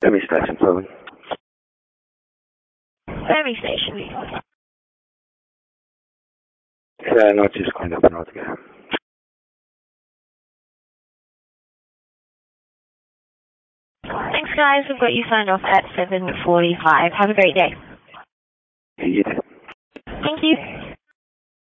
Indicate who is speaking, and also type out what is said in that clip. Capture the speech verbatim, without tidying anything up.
Speaker 1: Ferry station, sorry.
Speaker 2: Ferry station.
Speaker 1: Yeah, no, just kind of an altogether.
Speaker 2: Thanks, guys. We've got you signed off at seven forty-five. Have a great day.
Speaker 1: Yeah, you too.
Speaker 2: Thank you.